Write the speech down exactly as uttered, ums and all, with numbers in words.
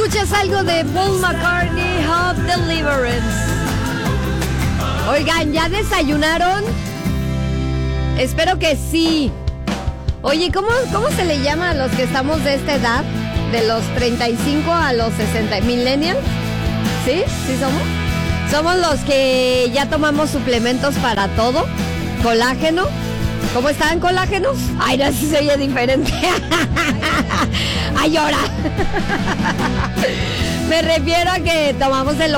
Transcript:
escuchas algo de Paul McCartney, Hope Deliverance. Oigan, ¿ya desayunaron? Espero que sí. Oye, ¿cómo, cómo se le llama a los que estamos de esta edad? De los treinta y cinco a los sesenta, ¿millennials? ¿Sí? ¿Sí somos? Somos los que ya tomamos suplementos para todo. Colágeno. ¿Cómo están, colágenos? Ay, no, sí se oye diferente. Ay, ahora. Me refiero a que tomamos el